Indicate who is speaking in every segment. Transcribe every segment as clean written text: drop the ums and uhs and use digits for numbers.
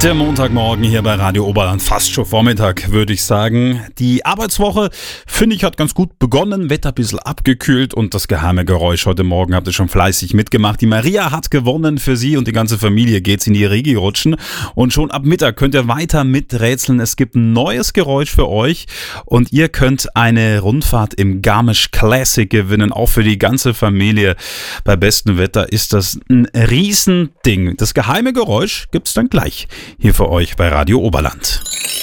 Speaker 1: Der Montagmorgen hier bei Radio Oberland, fast schon Vormittag, würde ich sagen. Die Arbeitswoche, finde ich, hat ganz gut begonnen. Wetter ein bisschen abgekühlt und das geheime Geräusch heute Morgen habt ihr schon fleißig mitgemacht. Die Maria hat gewonnen. Für sie und die ganze Familie geht's in die Regi rutschen. Und schon ab Mittag könnt ihr weiter miträtseln. Es gibt ein neues Geräusch für euch und ihr könnt eine Rundfahrt im Garmisch Classic gewinnen. Auch für die ganze Familie. Bei bestem Wetter ist das ein Riesending. Das geheime Geräusch gibt's dann gleich hier für euch bei Radio Oberland.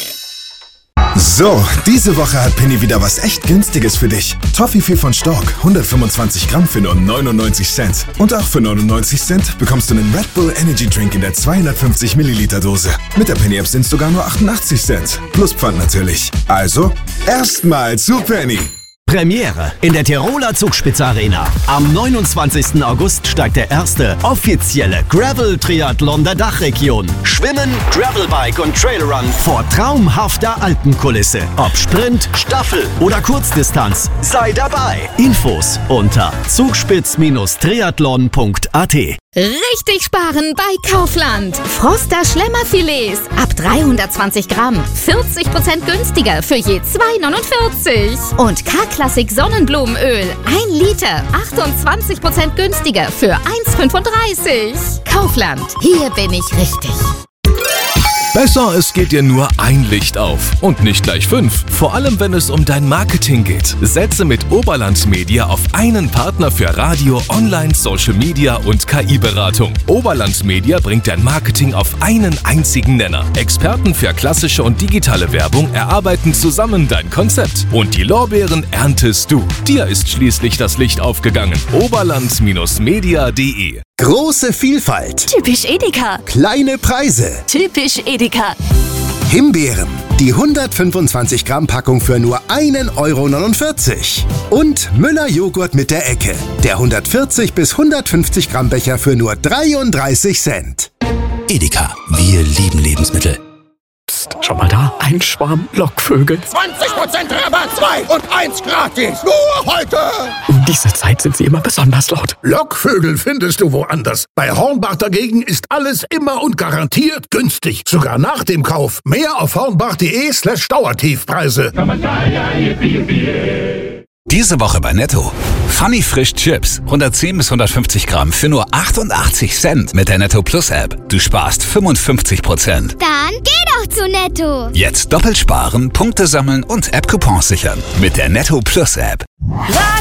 Speaker 2: So, diese Woche hat Penny wieder was echt Günstiges für dich. Toffifee von Stork, 125 Gramm für nur 99 Cent. Und auch für 99 Cent bekommst du einen Red Bull Energy Drink in der 250 Milliliter Dose. Mit der Penny App sind es sogar nur 88 Cent. Plus Pfand natürlich. Also, erstmal zu Penny.
Speaker 3: Premiere in der Tiroler Zugspitze-Arena. Am 29. August steigt der erste offizielle Gravel-Triathlon der Dachregion. Schwimmen, Gravelbike und Trailrun vor traumhafter Alpenkulisse. Ob Sprint, Staffel oder Kurzdistanz, sei dabei. Infos unter zugspitz-triathlon.at.
Speaker 4: Richtig sparen bei Kaufland. Froster Schlemmerfilets ab 320 Gramm. 40% günstiger für je 2,49. Und K-Klassik Sonnenblumenöl 1 Liter. 28% günstiger für 1,35. Kaufland. Hier bin ich richtig.
Speaker 5: Besser, es geht dir nur ein Licht auf und nicht gleich 5. Vor allem, wenn es um dein Marketing geht. Setze mit Oberland Media auf einen Partner für Radio, Online, Social Media und KI-Beratung. Oberland Media bringt dein Marketing auf einen einzigen Nenner. Experten für klassische und digitale Werbung erarbeiten zusammen dein Konzept. Und die Lorbeeren erntest du. Dir ist schließlich das Licht aufgegangen. Oberland-media.de.
Speaker 3: Große Vielfalt.
Speaker 6: Typisch Edeka.
Speaker 3: Kleine Preise.
Speaker 6: Typisch Edeka.
Speaker 3: Himbeeren. Die 125 Gramm Packung für nur 1,49 €. Und Müller Joghurt mit der Ecke. Der 140 bis 150 Gramm Becher für nur 33 Cent.
Speaker 7: Edeka, wir lieben Lebensmittel.
Speaker 8: Psst, schau mal da, ein Schwarm Lockvögel.
Speaker 9: 20% Rabatt, 2 und 1 gratis. Nur heute.
Speaker 8: Um diese Zeit sind sie immer besonders laut.
Speaker 9: Lockvögel findest du woanders. Bei Hornbach dagegen ist alles immer und garantiert günstig. Sogar nach dem Kauf. Mehr auf hornbach.de/Dauertiefpreise.
Speaker 7: Diese Woche bei Netto. Funny Frisch Chips, 110 bis 150 Gramm für nur 88 Cent mit der Netto Plus App. Du sparst 55%.
Speaker 10: Dann geh doch zu Netto.
Speaker 7: Jetzt doppelt sparen, Punkte sammeln und App-Coupons sichern mit der Netto Plus App.